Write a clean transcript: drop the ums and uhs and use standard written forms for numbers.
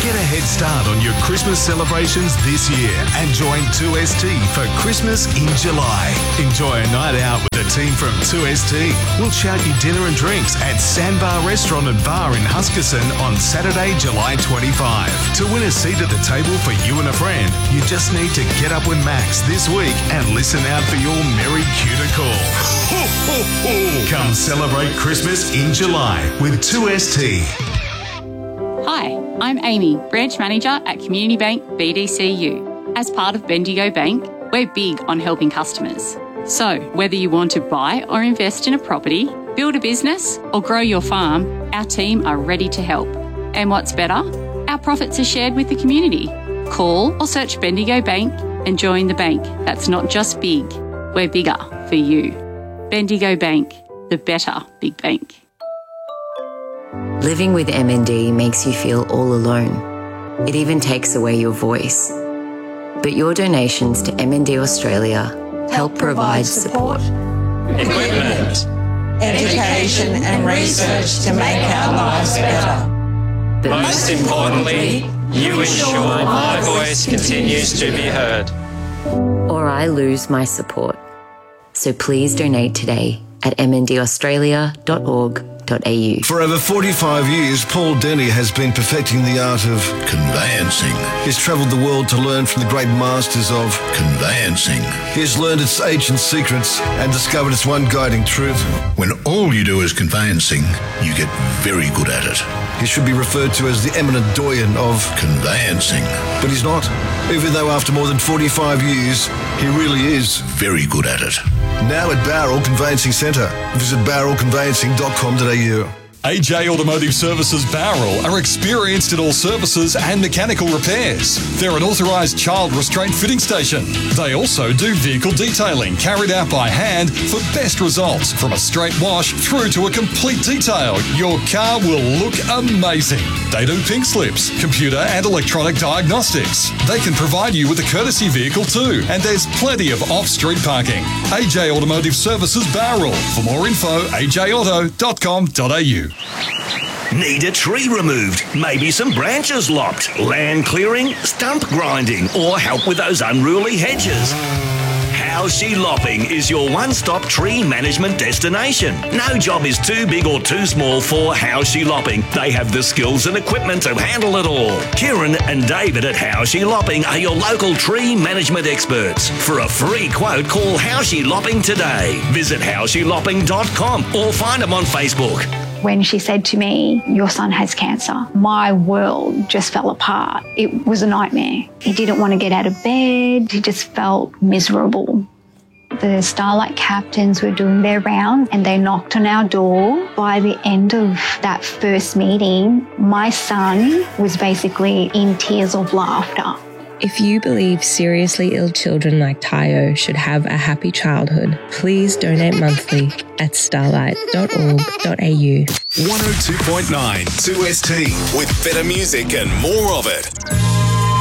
Get a head start on your Christmas celebrations this year and join 2ST for Christmas in July. Enjoy a night out with the team from 2ST. We'll shout you dinner and drinks at Sandbar Restaurant and Bar in Huskisson on Saturday, July 25. To win a seat at the table for you and a friend, you just need to get up with Max this week and listen out for your Merry Cuter call. Ho, ho, ho. Come celebrate Christmas in July with 2ST. Hi, I'm Amy, Branch Manager at Community Bank BDCU. As part of Bendigo Bank, we're big on helping customers. So, whether you want to buy or invest in a property, build a business or grow your farm, our team are ready to help. And what's better? Our profits are shared with the community. Call or search Bendigo Bank and join the bank that's not just big, we're bigger for you. Bendigo Bank, the better big bank. Living with MND makes you feel all alone. It even takes away your voice. But your donations to MND Australia help provide support, equipment, education and research to make our lives better. but most importantly, you ensure my voice continues to be heard. or I lose my support. So please donate today at mndaustralia.org.au. For over 45 years, Paul Denny has been perfecting the art of Conveyancing. He's travelled the world to learn from the great masters of Conveyancing. He has learned its ancient secrets and discovered its one guiding truth. When all you do is conveyancing, you get very good at it. He should be referred to as the eminent doyen of Conveyancing. but he's not. Even though after more than 45 years, he really is. Very good at it. Now at Bowral Conveyancing Centre. Visit bowralconveyancing.com.au. AJ Automotive Services Bowral are experienced in all services and mechanical repairs. They're an authorised child restraint fitting station. They also do vehicle detailing carried out by hand for best results. From a straight wash through to a complete detail, your car will look amazing. They do pink slips, computer and electronic diagnostics. They can provide you with a courtesy vehicle too, and there's plenty of off-street parking. AJ Automotive Services Bowral. For more info, ajauto.com.au. Need a tree removed, maybe some branches lopped, land clearing, stump grinding, or help with those unruly hedges? Howshe Lopping is your one-stop tree management destination. No job is too big or too small for Howshe Lopping. They have the skills and equipment to handle it all. Kieran and David at Howshe Lopping are your local tree management experts. For a free quote, call Howshe Lopping today. Visit howshelopping.com or find them on Facebook. When she said to me, "Your son has cancer," my world just fell apart. It was a nightmare. He didn't want to get out of bed. He just felt miserable. The Starlight captains were doing their rounds and they knocked on our door. By the end of that first meeting, my son was basically in tears of laughter. If you believe seriously ill children like Tayo should have a happy childhood, please donate monthly at starlight.org.au. 102.9 2ST with better music and more of it.